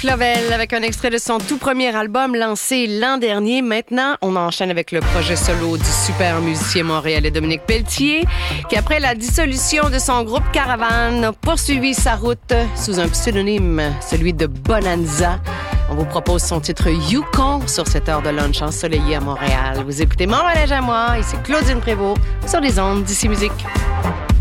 Clavel avec un extrait de son tout premier album lancé l'an dernier. Maintenant, on enchaîne avec le projet solo du super musicien montréalais Dominique Pelletier, qui après la dissolution de son groupe Caravane a poursuivi sa route sous un pseudonyme, celui de Bonanza. On vous propose son titre Yukon sur cette heure de lunch ensoleillée à Montréal. Vous écoutez Montréal à moi et c'est Claudine Prévost sur les ondes d'Ici Musique.